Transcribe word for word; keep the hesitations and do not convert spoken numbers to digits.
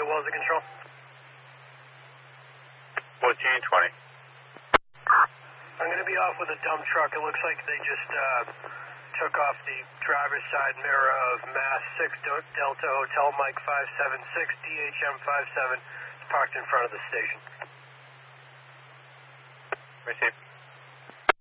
Wellesley Control. fourteen twenty. I'm going to be off with a dump truck. It looks like they just uh, took off the driver's side mirror of Mass six Delta Hotel Mike five seven six D H M five seven. It's parked in front of the station. Receive.